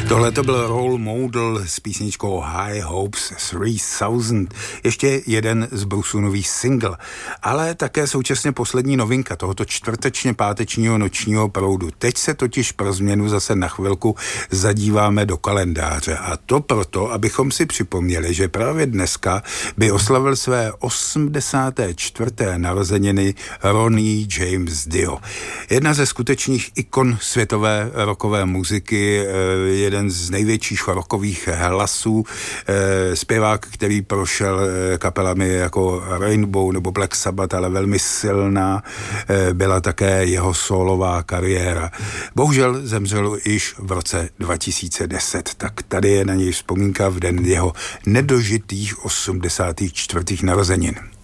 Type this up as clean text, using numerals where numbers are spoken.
Tohle to byl Role Model s písničkou High Hopes 3000, ještě jeden z Brusunových single, ale také současně poslední novinka tohoto čtvrtečně-pátečního nočního proudu. Teď se totiž pro změnu zase na chvilku zadíváme do kalendáře a to proto, abychom si připomněli, že právě dneska by oslavil své 84. narozeniny Ronnie James Dio. Jedna ze skutečných ikon světové rockové muziky, jeden z největších rockových hlasů, zpěvák, který prošel kapelami jako Rainbow nebo Black Sabbath, ale velmi silná byla také jeho solová kariéra. Bohužel zemřel již v roce 2010, tak tady je na něj vzpomínka v den jeho nedožitých 84. narozenin.